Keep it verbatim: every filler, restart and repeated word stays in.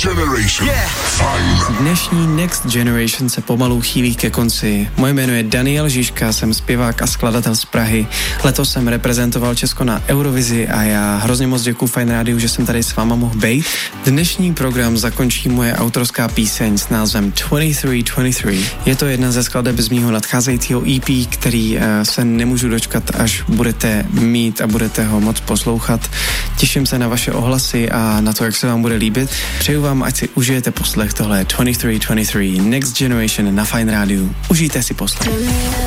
Generation. Yeah. Fajn. Dnešní Next Generation se pomalu chýlí ke konci. Moje jméno je Daniel Žižka, jsem zpěvák a skladatel z Prahy. Letos jsem reprezentoval Česko na Eurovizi a já hrozně moc děkuju Fajn rádiu, že jsem tady s váma mohl být. Dnešní program zakončí moje autorská píseň s názvem dvacet tři dvacet tři. Je to jedna ze skladeb z mýho nadcházejícího E P, který uh, se nemůžu dočkat, až budete mít a budete ho moc poslouchat. Těším se na vaše ohlasy a na to, jak se vám bude líbit. Přeju vám, ať si užijete poslech. Tohle je dvacet tři dvacet tři Next Generation na Fajn rádiu. Užijte si poslech.